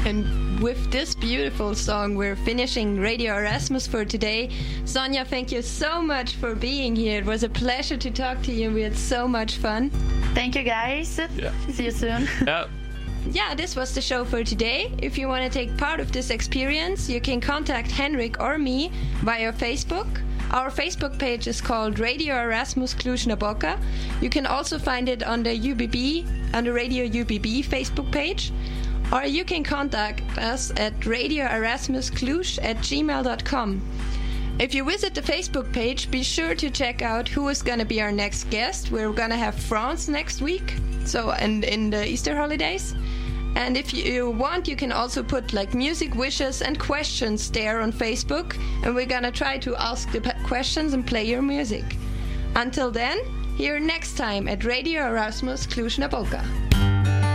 And with this beautiful song, we're finishing Radio Erasmus for today. Sonja, thank you so much for being here. It was a pleasure to talk to you. We had so much fun. Thank you, guys. Yeah. See you soon. Yeah, this was the show for today. If you want to take part of this experience, you can contact Henrik or me via Facebook. Our Facebook page is called Radio Erasmus Cluj-Napoca. You can also find it on the Radio UBB Facebook page. Or you can contact us at radioerasmuscluj@gmail.com. If you visit the Facebook page, be sure to check out who is going to be our next guest. We're going to have France next week, and in the Easter holidays. And if you want, you can also put like music wishes and questions there on Facebook, and we're going to try to ask the questions and play your music. Until then, here next time at Radio Erasmus Cluj-Napoca.